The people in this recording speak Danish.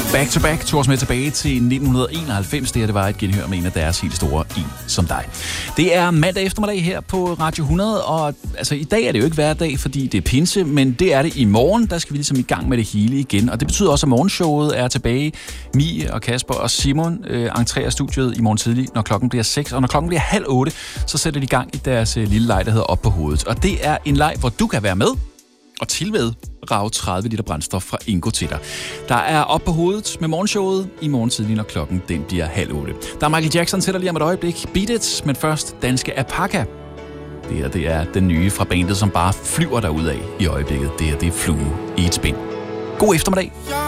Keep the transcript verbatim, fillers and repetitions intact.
Back to Back tog os med tilbage til nitten enoghalvfems. Det her det var et genhør med en af deres helt store En som dig. Det er mandag eftermiddag her på Radio hundrede, og altså, i dag er det jo ikke hverdag, fordi det er pinse, men det er det i morgen. Der skal vi ligesom i gang med det hele igen, og det betyder også, at morgenshowet er tilbage. Mie og Kasper og Simon øh, entrerer studiet i morgen tidlig, når klokken bliver seks, og når klokken bliver halv otte, så sætter de i gang i deres øh, lille leg, der hedder Op på hovedet. Og det er en leg, hvor du kan være med og tilmed rage tredive liter brændstof fra Ingo til dig. Der er Op på hovedet med morgenshowet i morgen tidlig, når klokken den bliver halv otte. Der er Michael Jackson til dig lige om et øjeblik. Beat It, men først danske Apaka. Det her, det er den nye fra bandet, som bare flyver derudad i øjeblikket. Det her, det er Flue i et spind. God eftermiddag.